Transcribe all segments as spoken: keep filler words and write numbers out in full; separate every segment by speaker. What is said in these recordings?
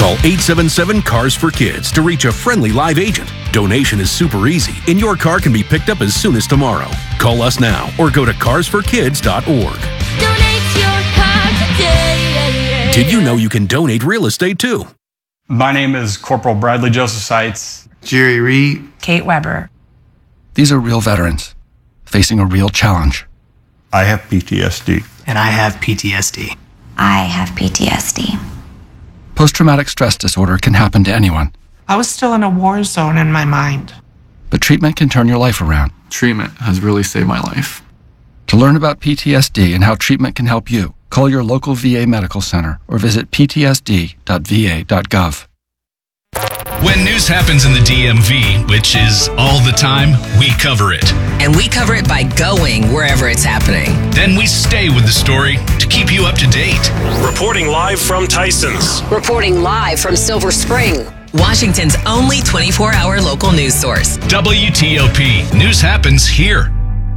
Speaker 1: Call eight seven seven, C A R S for Kids to reach a friendly live agent. Donation is super easy, and your car can be picked up as soon as tomorrow. Call us now or go to cars for kids dot org.
Speaker 2: Donate your car today.
Speaker 1: Did you know you can donate real estate too?
Speaker 3: My name is Corporal Bradley Joseph Seitz.
Speaker 4: Jerry Reed.
Speaker 5: Kate Weber.
Speaker 6: These are real veterans facing a real challenge.
Speaker 7: I have P T S D.
Speaker 8: And I have P T S D.
Speaker 9: I have P T S D.
Speaker 6: Post-traumatic stress disorder can happen to anyone.
Speaker 5: I was still in a war zone in my mind.
Speaker 6: But treatment can turn your life around.
Speaker 10: Treatment has really saved my life.
Speaker 6: To learn about P T S D and how treatment can help you, call your local V A medical center or visit p t s d dot v a dot gov.
Speaker 11: When news happens in the D M V, which is all the time, we cover it.
Speaker 12: And we cover it by going wherever it's happening.
Speaker 11: Then we stay with the story to keep you up to date.
Speaker 13: Reporting live from Tyson's.
Speaker 12: Reporting live from Silver Spring, Washington's only twenty-four hour local news source.
Speaker 11: W T O P. News happens here.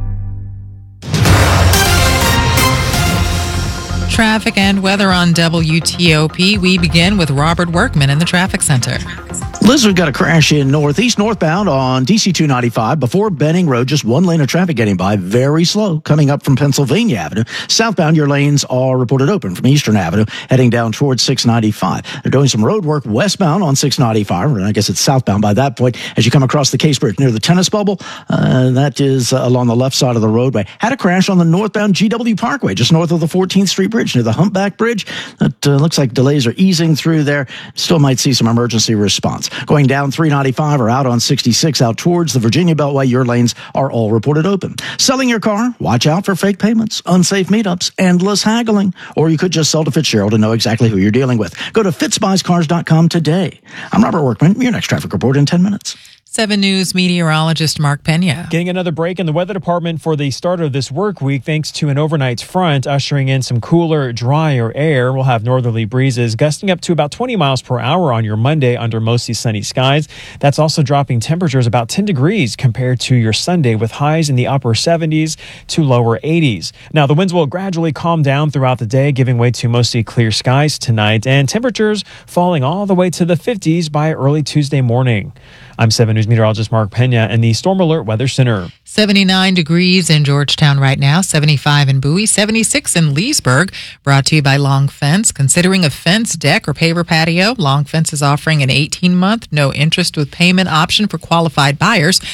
Speaker 14: Traffic and weather on W T O P. We begin with Robert Workman in the traffic center.
Speaker 15: Liz, we've got a crash in northeast northbound on D C two ninety-five before Benning Road. Just one lane of traffic getting by, very slow, coming up from Pennsylvania Avenue. Southbound, your lanes are reported open from Eastern Avenue, heading down towards six ninety-five. They're doing some road work westbound on six ninety-five, and I guess it's southbound by that point as you come across the Case Bridge near the tennis bubble. Uh, that is uh, along the left side of the roadway. Had a crash on the northbound G W Parkway, just north of the fourteenth Street Bridge near the Humpback Bridge. It uh, looks like delays are easing through there. Still might see some emergency response. Going down three ninety-five or out on sixty-six out towards the Virginia Beltway, your lanes are all reported open. Selling your car? Watch out for fake payments, unsafe meetups, endless haggling. Or you could just sell to Fitzgerald and know exactly who you're dealing with. Go to fitz buys cars dot com today. I'm Robert Workman. Your next traffic report in ten minutes.
Speaker 14: seven News meteorologist Mark Pena.
Speaker 16: Getting another break in the weather department for the start of this work week thanks to an overnight front ushering in some cooler, drier air. We'll have northerly breezes gusting up to about twenty miles per hour on your Monday under mostly sunny skies. That's also dropping temperatures about ten degrees compared to your Sunday with highs in the upper seventies to lower eighties. Now, the winds will gradually calm down throughout the day, giving way to mostly clear skies tonight and temperatures falling all the way to the fifties by early Tuesday morning. I'm seven News meteorologist Mark Pena in the Storm Alert Weather Center.
Speaker 14: seventy-nine degrees in Georgetown right now, seventy-five in Bowie, seventy-six in Leesburg. Brought to you by Long Fence. Considering a fence, deck, or paver patio, Long Fence is offering an eighteen month, no interest with payment option for qualified buyers.